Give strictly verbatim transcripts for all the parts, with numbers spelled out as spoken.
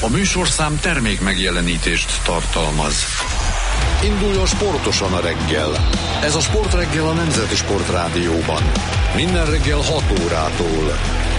A műsorszám termék megjelenítést tartalmaz. Induljon sportosan a reggel. Ez a Sportreggel a Nemzeti Sportrádióban. Minden reggel hat órától.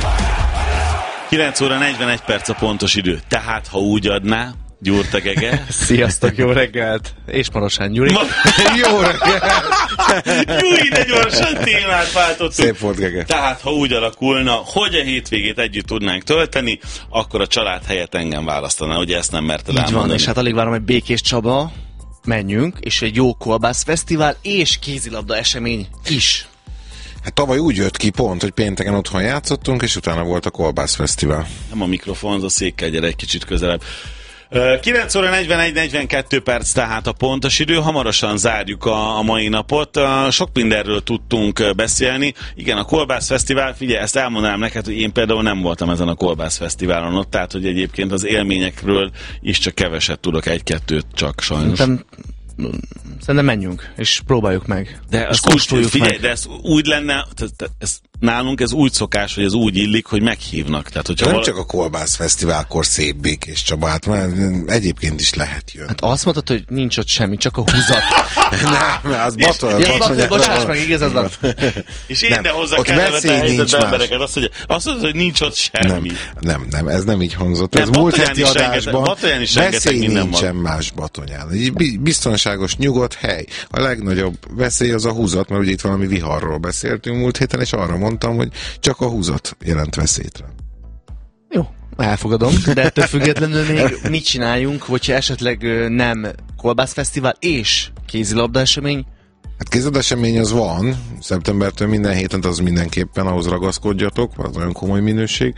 kilenc óra negyvenegy perc a pontos idő. Tehát, ha úgy adná, Gyurta Gege. Sziasztok, jó reggelt! És Marosán Gyuri. Ma... Jó reggelt! Gyuri, de gyorsan témát váltottunk. Szép volt, Gege. Tehát, ha úgy alakulna, hogy a hétvégét együtt tudnánk tölteni, akkor a család helyett engem választaná. Ugye ezt nem merted Így elmondani. van, és hát alig várom, hogy Békés Csaba menjünk, és egy jó kolbász fesztivál és kézilabda esemény is. Hát tavaly úgy jött ki pont, hogy pénteken otthon játszottunk, és utána volt a Kolbász Fesztivál. Nem a mikrofon, a székkel gyere egy kicsit közelebb. kilenc óra negyvenegy negyvenkettő perc tehát a pontos idő, hamarosan zárjuk a, a mai napot. Sok mindenről tudtunk beszélni. Igen, a Kolbász Fesztivál, figyelj, ezt elmondanám neked, hogy én például nem voltam ezen a Kolbász Fesztiválon ott, tehát hogy egyébként az élményekről is csak keveset tudok, egy-kettőt csak sajnos. Szerintem, szerintem menjünk, és próbáljuk meg. De ez úgy, figyelj, de ez úgy lenne, ez, nálunk ez úgy szokás, hogy ez úgy illik, hogy meghívnak. Tehát, hogyha nem val... csak a Kolbász Fesztiválkor szép Békés Csaba, hát már egyébként is lehet jönni. Hát azt mondtad, hogy nincs ott semmi, csak a húzat. Nem, az batol. Ja, batol, bocsáss meg, igazad van. És én de hozzá kellene a helyzetbe embereket. Azt mondja, azt mondja, hogy nincs ott semmi. Nem, nem, nem, ez nem így hangzott. Nem, ez múlt heti adásban veszély nincsen más Batonyán. Biztonságos, nyugodt hely. A legnagyobb veszély az a húzat, mert ugye itt valami viharról beszéltünk múlt héten, és arra mondtam, hogy csak a húzat jelent veszélyt rá. Jó, elfogadom, de ettől függetlenül még mit csináljunk, hogyha esetleg nem Kolbász Fesztivál és kézilabda esemény? Hát kézilabda esemény az van, szeptembertől minden héten, az mindenképpen ahhoz ragaszkodjatok, az nagyon komoly minőség,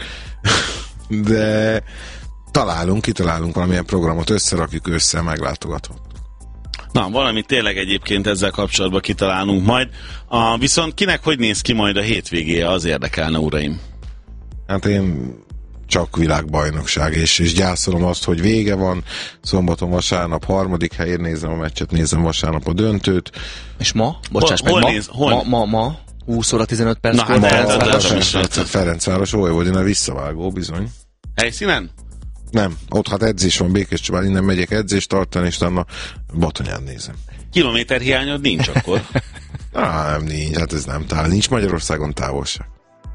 de találunk, kitalálunk valamilyen programot, összerakjuk össze, meglátogatható. Na, valamit tényleg egyébként ezzel kapcsolatban kitalálunk majd. A, viszont kinek hogy néz ki majd a hétvégéje, az érdekelne, uraim? Hát én csak világbajnokság, és, és gyászolom azt, hogy vége van. Szombaton, vasárnap harmadik helyén nézem a meccset, nézem vasárnap a döntőt. És ma? Bocsáss hol, meg, hol ma, néz, hol? ma, ma, ma, húsz óra tizenöt perc. Na, Ferencváros, Ferencváros, Vojvodina visszavágó, bizony. Helyszínen? Nem, ott hát edzés van Békés Csabán, innen megyek edzést tartani, és utána Batonyán nézem. Kilométer hiányod nincs akkor? Á, nem nincs, hát ez nem távol, nincs Magyarországon távolság.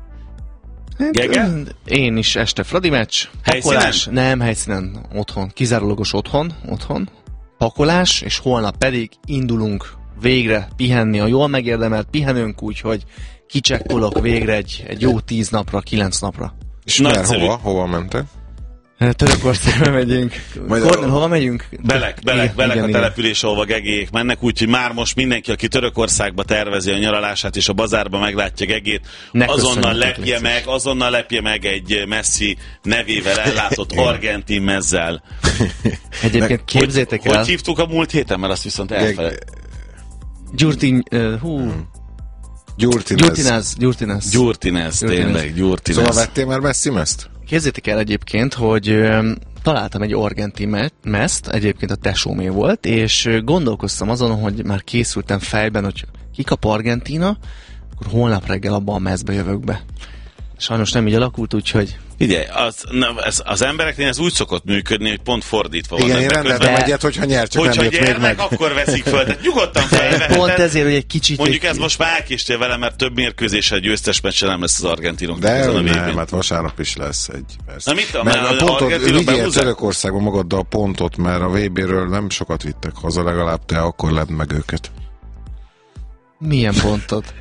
Gege? Én is este Fradi meccs. Pakolás, nem helyszínen, otthon, kizárólagos otthon, otthon. Pakolás, és holnap pedig indulunk végre pihenni a jól megérdemelt pihenőnk, úgyhogy kicsekkolok végre egy, egy jó tíz napra, kilenc napra. És mert hova? Hova mentek? Törökországba megyünk. Kornél, hova megyünk? Belek, belek, igen, belek igen, a település, ahova Gegék mennek, úgyhogy már most mindenki, aki Törökországba tervezi a nyaralását és a bazárba meglátja Gegét, ne azonnal lepje meg, azonnal lepje meg egy Messi nevével ellátott argentin mezzel. Egyébként képzétek hogy, el. Hogy hívtuk a múlt héten, mert azt viszont elfelejtettem. Gyurtin, uh, hú. Gyurtinez. Gyurtinez. Gyurtinez, tényleg, Gyurtinez. Szóval vettél már Messi mezt? Képzeljétek el egyébként, hogy ö, találtam egy argentin me- mezt, egyébként a tesómé volt, és ö, gondolkoztam azon, hogy már készültem fejben, hogy kikap Argentína, akkor holnap reggel abban a mezbe jövök be. Sajnos nem így alakult, úgyhogy... Figyelj, az, na, ez, az embereknél ez úgy szokott működni, hogy pont fordítva van. Igen, én rendeltem egyet, hogyha nyer, csak hogyha nem jött még meg. Akkor veszik föl, tehát nyugodtan felveheted. Pont ezért, hogy egy kicsit... Mondjuk egy... ez most már elkéstél vele, mert több mérkőzéssel győztes meccse nem lesz az argentinok. De nem, nem, hát vasárnap is lesz egy. Persze. Na mit a, mert a pontot, vigyél behúzzák? Törökországban magaddal a pontot, mert a vé béről nem sokat vittek haza, legalább te akkor ledd meg őket. Milyen pontot?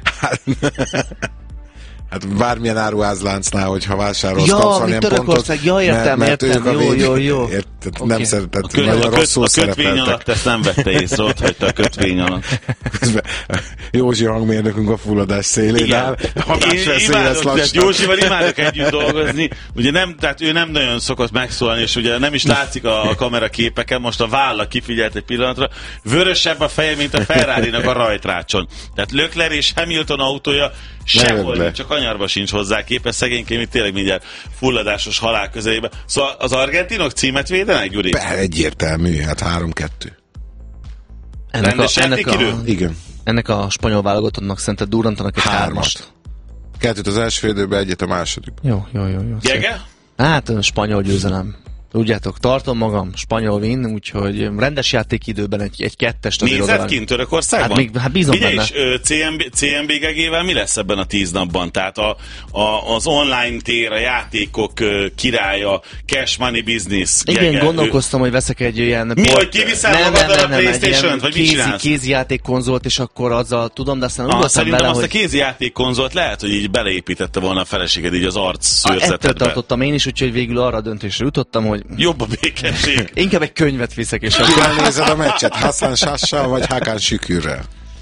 Hát bármilyen áruházláncnál, hogyha vásárolsz, ja, kapsz valamilyen pontot. Ja, értem, mert, értem, mert jó, jó, jó. Ért, okay. Nem szeretett, a kö, nagyon a köt, rosszul a kötvény szerepeltek. alatt ezt nem vette észre, ott hagyta a kötvény alatt. Józsi hangmérnökünk a fulladás szélén áll. Én imádok, Józsival imádok együtt dolgozni. Ugye nem, tehát ő nem nagyon szokott megszólalni, és ugye nem is látszik a kamera képeken, most a válla kifigyelt egy pillanatra. Vörösebb a feje, mint a Ferrari-nak a rajtrácson. Tehát Leclerc és Hamilton autója sehol, csak anyarba sincs hozzá képes, szegényként itt tényleg mindjárt fulladásos halál közelébe. Szóval az argentinok címet védenek, Gyuri? Be, egyértelmű, hát három kettő. Ennek a, ennek, a, Igen. ennek a spanyol válogatottnak szerinted durrantanak egy hármast. Kettőt az első fél időben, egyet a második. Jó, jó, jó. jó Gege? Hát a spanyol győzelem. Tudjátok, tartom magam, spanyol win, úgyhogy rendes játékidőben egy, egy kettest azért nézed kint Törökországban? Hát, még, hát bízom Figyelj, benne. És cé em bé, cé em bé gegével mi lesz ebben a tíz napban? Tehát a, a, az online tér, a játékok királya, cash money business. Igen, Gege, gondolkoztam, ő... hogy veszek egy ilyen... Mi, port... hogy kiviszel magaddal a PlayStation-t, vagy mit kézi, csinálsz? kézi játékkonzolt, és akkor azzal tudom, de aztán úgy voltam szerintem vele, azt hogy... a kézi játékkonzolt lehet, hogy így beleépítette volna a feleséged így az arc szőrzetedbe. Ettől tartottam én is, úgyhogy végül arra a döntésre jutottam, hogy... Jobb a békesség. Inkább egy könyvet viszek, és akkor... Kivel nézed a meccset? Hassan Sassal vagy Hakan Şükürrel?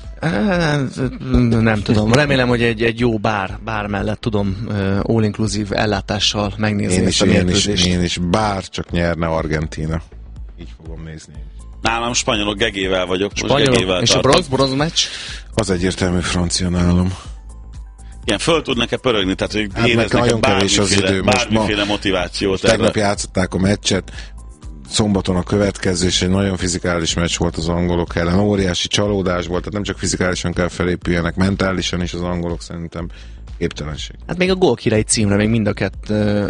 Nem tudom. Remélem, hogy egy, egy jó bár, bár mellett tudom uh, all-inclusive ellátással megnézni Én ezt is, a én is, mérkőzést. én is, bár csak nyerne Argentína. Így fogom nézni. Nálam spanyolok gegével vagyok. Most Spanyolok, gegével és tartok. a bronz, bronz meccs? Az egyértelmű francia nálam. Igen, föl tudnak-e pörögni, tehát hogy Hát éreznek nagyon kevés az idő. Most bármiféle ma, motivációt. tegnap játszották a meccset, szombaton a következő, és egy nagyon fizikális meccs volt az angolok ellen. Óriási csalódás volt, tehát nem csak fizikálisan kell felépüljenek, mentálisan is az angolok szerintem képtelenség. Hát még a gólkirályi címre, még mind a kett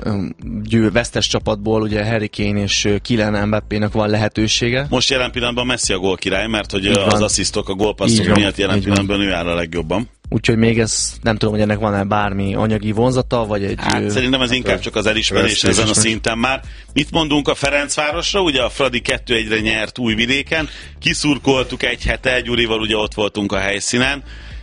győ vesztes csapatból, ugye Harry Kane és Kylian Mbappénak van lehetősége. Most jelen pillanatban Messi a gólkirály, mert hogy Így az van. asszisztok, a gólpasszok miatt jelen pillanatban ő áll a legjobban. Úgyhogy még ez, nem tudom, hogy ennek van-e bármi anyagi vonzata, vagy egy... Hát ö, szerintem ez inkább csak az elismerés Ezt ezen a is szinten már. Mit mondunk a Ferencvárosra? Ugye a Fradi kettő egyre nyert Újvidéken. Kiszurkoltuk egy hete, Gyurival ugye ott voltunk a helyszínen.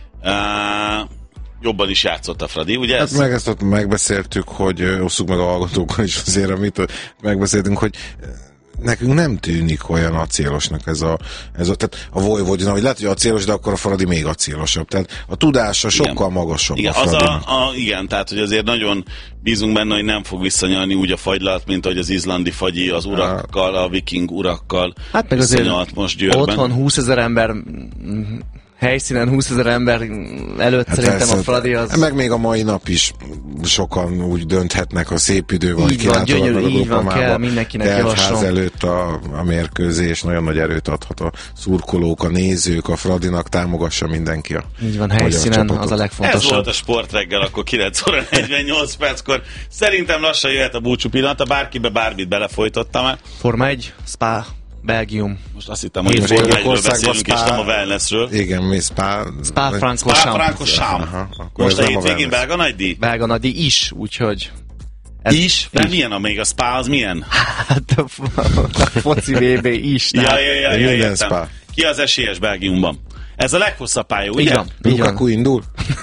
Uh, jobban is játszott a Fradi, ugye? Hát Ez? meg ezt ott megbeszéltük, hogy ö, osszuk meg a hallgatókkal is azért, amit megbeszéltünk, hogy nekünk nem tűnik olyan acélosnak ez a, ez a, tehát a Vojvodina, hogy lehet, hogy acélos, de akkor a Fradi még acélosabb. Tehát a tudása sokkal Igen. magasabb Igen, a az Fradinak. a, a, igen, tehát hogy azért nagyon bízunk benne, hogy nem fog visszanyalni úgy a fagylalt, mint ahogy az izlandi fagyi az urakkal, a viking urakkal Hát meg azért visszanyalt most Győrben. otthon húszezer ember, mm, helyszínen húszezer ember előtt hát szerintem persze, a Fradi az... Meg még a mai nap is sokan úgy dönthetnek, ha szép idő van, Így van, gyönyörű, kilátogatnak a így van, Grupamába. kell mindenkinek Kertház javaslom. előtt a, a mérkőzés nagyon nagy erőt adhat a szurkolók, a nézők, a Fradinak, támogassa mindenki a Így van, magyar helyszínen csapatot. az a Ez legfontosabb. volt a sportreggel, akkor kilenc óra negyvennyolc perckor. Szerintem lassan jöhet a búcsú pillanata, bárkibe bármit belefolytottam el. Forma egy, Spa, Belgium. Most azt hittem, hogy Én a Forma egyről Törökországban beszélünk, és Spa- nem a wellnessről. Igen, mi Spa... Spa vagy- Francorchamps. Spa-Francorchamps. akkor Most ez a nem a hétvégén wellness. belga nagydíj? Belga nagydíj is, úgyhogy... Ez Is? De milyen a még a Spa, az milyen? Hát a, a foci vé bé is. Ja, Tehát, ja, ja, ja, Minden értem. Spa. Ki az esélyes Belgiumban? Ez a leghosszabb pálya, ugye? így van, így van. Lukaku indul?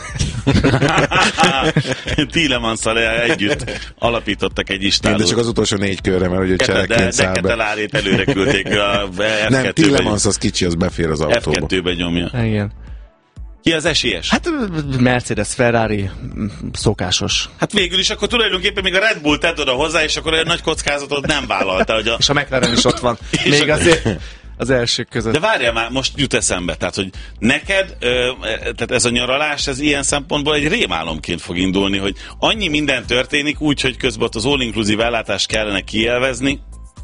Tielemannsszal együtt alapítottak egy Igen, istálót. de csak az utolsó négy körre, mert ugye de, csereként de száll be. Ketelárét előre küldték a Nem, F kettőbe. Tielemans az kicsi, az befér az F autóba. kettőbe nyomja. Igen. Ki az esélyes? Hát, Hát Mercedes, Ferrari, szokásos. hát végül is akkor tulajdonképpen még a Red Bull tett oda hozzá, és akkor olyan nagy kockázatot nem vállalta, hogy a... És a McLaren is ott van. És Még a- azért az elsők között. De várjál már, most jut eszembe, tehát, hogy neked, ö, tehát ez a nyaralás, ez ilyen szempontból egy rémálomként fog indulni, hogy annyi minden történik úgy, hogy közben ott az all-inclusive ellátást kellene kielvezni.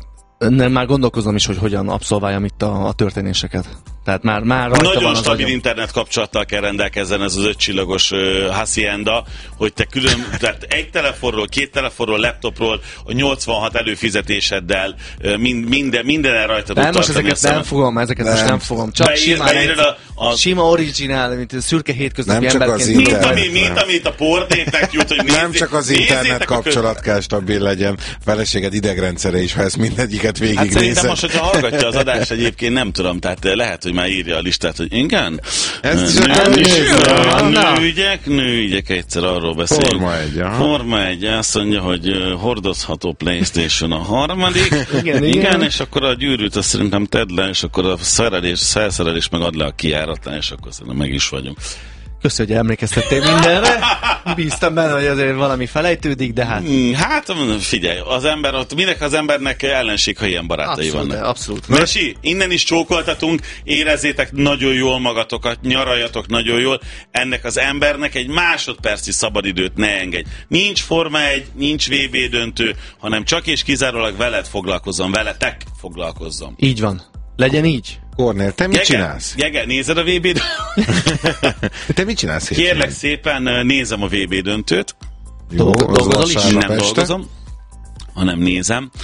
Nem, már gondolkozom is, hogy hogyan abszolváljam itt a, a történéseket. Tehát már, már rajta Nagyon van az stabil agyam. internet kapcsolattal kell rendelkezzen ez az ötcsillagos uh, hacienda, hogy te külön, tehát egy telefonról, két telefonról, laptopról, a nyolcvanhat előfizetéseddel uh, mind, minden, minden rajta tud Nem, most tartani ezeket a nem szemed. fogom, ezeket Nem. most nem fogom. Csak Beír- simán beírod egy, a- a- sima originál, mint a szürke hétköznapi Nem csak az emberként. Mint, internet. ami, mint amit a portétek jut, hogy nézzé, Nem csak az nézzétek internet a kapcsolat kell stabil legyen, feleséged idegrendszere is, ha ezt mindegyiket Hát szerintem végignézed. most, hogyha hallgatja az adást, egyébként nem tudom, tehát lehet, hogy már írja a listát, hogy igen. Ez Nő- csak nő- nézd, na. Nőügyek, nőügyek, egyszer arról beszélünk. Forma egy, aha. Forma egy, azt mondja, hogy ö, hordozható PlayStation a harmadik. Igen, igen, igen. és akkor a gyűrűt azt szerintem tedd le, és akkor a szerelés, felszerelés meg add le a kijáratán, és akkor szerintem meg is vagyunk. Köszönöm, hogy emlékeztettél mindenre. Bíztam benne, hogy azért valami felejtődik, de hát Hmm, Hát figyelj, az ember ott, minek az embernek ellenség, ha ilyen barátai abszolút, vannak. abszolút. Mesi, innen is csókoltatunk, érezzétek nagyon jól magatokat, nyaraljatok nagyon jól, ennek az embernek egy másodperci szabadidőt ne engedj. Nincs Forma egy, nincs vé bé döntő, hanem csak és kizárólag veled foglalkozzon, veletek foglalkozzon. Így van. Legyen így. Kornél, te mit Jege, csinálsz? Jege, nézed a vé bé döntőt? Te mit csinálsz? Kérlek szépen, nézem a vé bé döntőt. Jó, Dolgo- az dolgozol is? vasárnap Nem este. dolgozom, hanem nézem.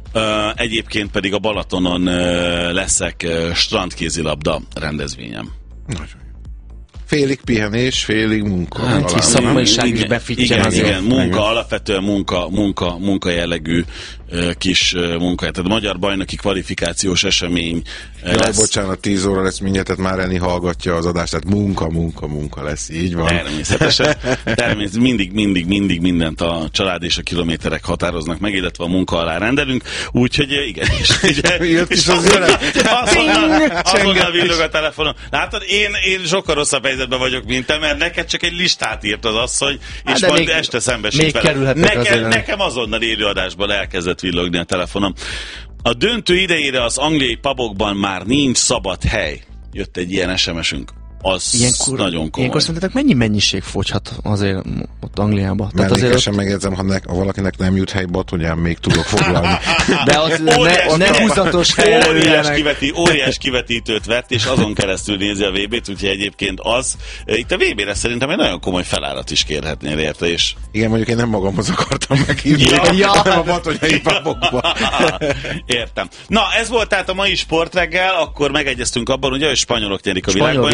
Uh, egyébként pedig a Balatonon uh, leszek uh, strandkézilabda rendezvényem. Nagyon. Félig pihenés, félig munka. Hát, kis szakmaiság is befitjen. Igen, azért. igen, munka, alapvetően munka, munka, munka jellegű uh, kis uh, munka. Tehát a magyar bajnoki kvalifikációs esemény uh, Jaj, lesz. bocsánat, tíz óra lesz mindjárt, tehát már Eni hallgatja az adást, tehát munka, munka, munka lesz, így van. Természetesen. Természetesen mindig, mindig, mindig mindent a család és a kilométerek határoznak meg, illetve a munka alá rendelünk, úgyhogy igen. És, ugye, Jött és is az azonnal, azonnal, azonnal villog a telefonom. Látod, én, én sokkal rosszabb helyzetben vagyok, mint te, mert neked csak egy listát írt az asszony, és hát majd még, este szembesít vele. Nekem, nekem azonnal élőadásban elkezdett villogni a telefonom. A döntő idejére az angliai pubokban már nincs szabad hely. Jött egy ilyen es em es-ünk. Az ilyenkor, nagyon komoly. Ilyenkor szerintetek mennyi mennyiség fogyhat azért ott Angliában? Mellékesen ott... megjegyzem, ha, ne, ha valakinek nem jut hely batonján, még tudok foglalni. De az ne, ne húzatos helyre óriás, kiveti, óriás kivetítőt vett, és azon keresztül nézi a vé bét, úgyhogy egyébként az, itt a vé bére szerintem egy nagyon komoly felárat is kérhetnél érte, és... Igen, mondjuk én nem magamhoz akartam meghívni, ja. ja. hanem a batonyai papokba. Értem. Na, ez volt tehát a mai sportreggel, akkor megegyeztünk abban, ugye, hogy spanyolok nyerik a világbajnokságot.